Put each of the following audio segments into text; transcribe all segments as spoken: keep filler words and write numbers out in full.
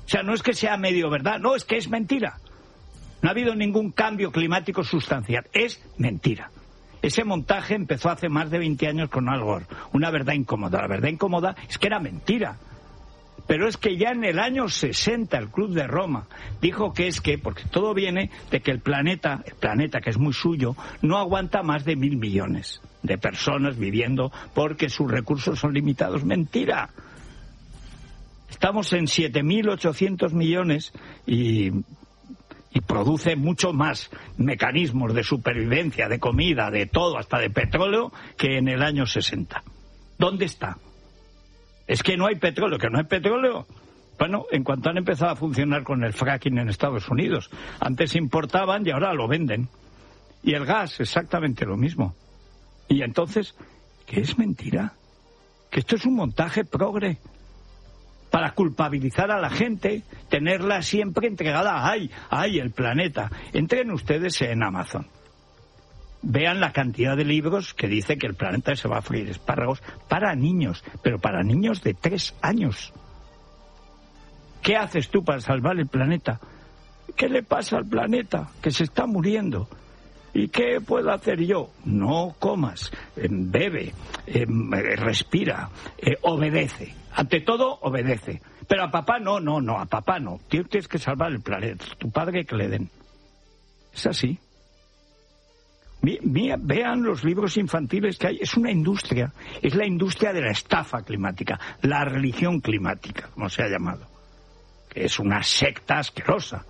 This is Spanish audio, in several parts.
sea, no es que sea medio verdad, no, es que es mentira. No ha habido ningún cambio climático sustancial, es mentira. Ese montaje empezó hace más de veinte años con Al Gore, una verdad incómoda. La verdad incómoda es que era mentira. Pero es que ya en el año sesenta el Club de Roma dijo que es que, porque todo viene de que el planeta, el planeta que es muy suyo, no aguanta más de mil millones de personas viviendo porque sus recursos son limitados. Mentira. Estamos en siete mil ochocientos millones y, y produce mucho más mecanismos de supervivencia, de comida, de todo, hasta de petróleo, que en el año sesenta. ¿Dónde está? Es que no hay petróleo, que no hay petróleo. Bueno, en cuanto han empezado a funcionar con el fracking en Estados Unidos. Antes importaban y ahora lo venden. Y el gas, exactamente lo mismo. Y entonces, ¿qué es mentira? Que esto es un montaje progre. Para culpabilizar a la gente, tenerla siempre entregada. ¡Ay, ay, el planeta! Entren ustedes en Amazon. Vean la cantidad de libros que dice que el planeta se va a freír espárragos para niños, pero para niños de tres años. ¿Qué haces tú para salvar el planeta? ¿Qué le pasa al planeta? Que se está muriendo. ¿Y qué puedo hacer yo? No comas, eh, bebe, eh, respira, eh, obedece. Ante todo, obedece. Pero a papá no, no, no, a papá no. Tienes que salvar el planeta. Tu padre que le den. Es así. Vean los libros infantiles que hay. Es una industria. Es la industria de la estafa climática. La religión climática, como se ha llamado. Que es una secta asquerosa.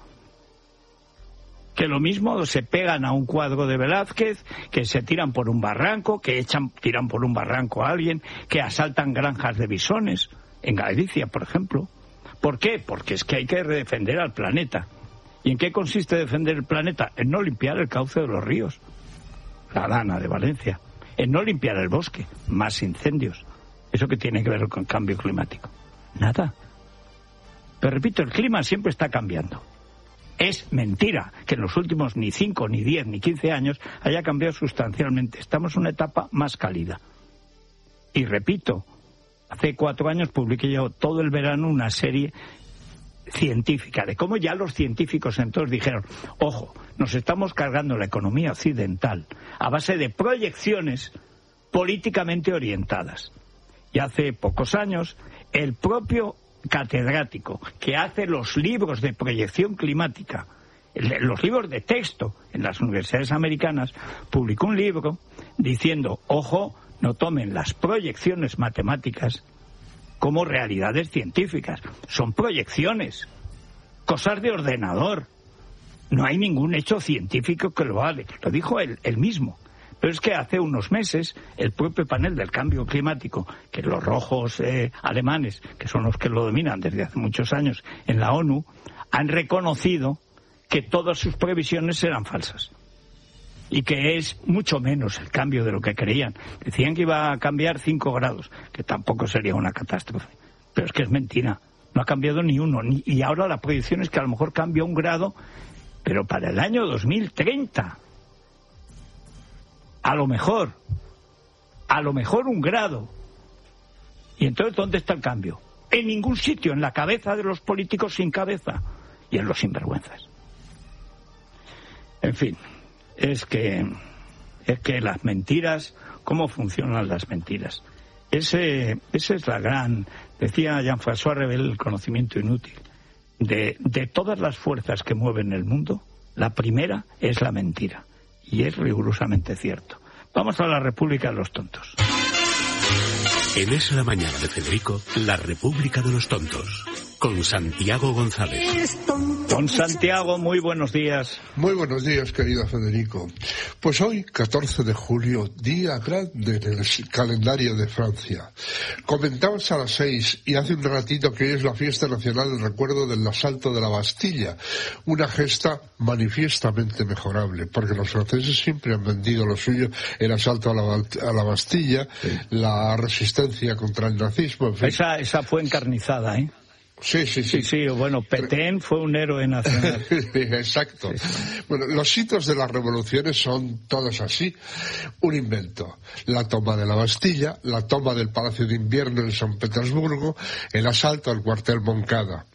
Que lo mismo se pegan a un cuadro de Velázquez, que se tiran por un barranco, que echan, tiran por un barranco a alguien, que asaltan granjas de bisones, en Galicia, por ejemplo. ¿Por qué? Porque es que hay que defender al planeta. ¿Y en qué consiste defender el planeta? En no limpiar el cauce de los ríos. La Dana de Valencia. En no limpiar el bosque. Más incendios. ¿Eso qué tiene que ver con el cambio climático? Nada. Pero repito, el clima siempre está cambiando. Es mentira que en los últimos ni cinco, ni diez, ni quince años haya cambiado sustancialmente. Estamos en una etapa más cálida. Y repito, hace cuatro años publiqué yo todo el verano una serie científica de cómo ya los científicos entonces dijeron, ojo, nos estamos cargando la economía occidental a base de proyecciones políticamente orientadas. Y hace pocos años el propio catedrático que hace los libros de proyección climática, los libros de texto en las universidades americanas, publicó un libro diciendo, ojo, no tomen las proyecciones matemáticas como realidades científicas, son proyecciones, cosas de ordenador, no hay ningún hecho científico que lo vale, lo dijo él, él mismo. Pero es que hace unos meses el propio panel del cambio climático, que los rojos eh, alemanes, que son los que lo dominan desde hace muchos años en la ONU, han reconocido que todas sus previsiones eran falsas. Y que es mucho menos el cambio de lo que creían. Decían que iba a cambiar cinco grados, que tampoco sería una catástrofe. Pero es que es mentira. No ha cambiado ni uno. Ni, y ahora la proyección es que a lo mejor cambia un grado, pero para el año dos mil treinta. A lo mejor, a lo mejor un grado. Y entonces, ¿dónde está el cambio? En ningún sitio, en la cabeza de los políticos sin cabeza y en los sinvergüenzas. En fin, es que, es que las mentiras, ¿cómo funcionan las mentiras? Ese, esa es la gran, decía Jean-François Revel, el conocimiento inútil. De, de todas las fuerzas que mueven el mundo, la primera es la mentira. Y es rigurosamente cierto. Vamos a la República de los Tontos. En Es la Mañana de Federico, la República de los Tontos, con Santiago González. Don Santiago, muy buenos días. Muy buenos días, querido Federico. Pues hoy, catorce de julio, día grande en el calendario de Francia. Comentabas a las seis, y hace un ratito, que hoy es la fiesta nacional del recuerdo del asalto de la Bastilla. Una gesta manifiestamente mejorable, porque los franceses siempre han vendido lo suyo, el asalto a la, a la Bastilla, sí. La resistencia contra el nazismo, en fin. Esa, esa fue encarnizada, ¿eh? Sí, sí, sí. Sí, sí, bueno, Petén fue un héroe nacional. Exacto. Sí, sí. Bueno, los hitos de las revoluciones son todos así. Un invento. La toma de la Bastilla, la toma del Palacio de Invierno en San Petersburgo, el asalto al cuartel Moncada.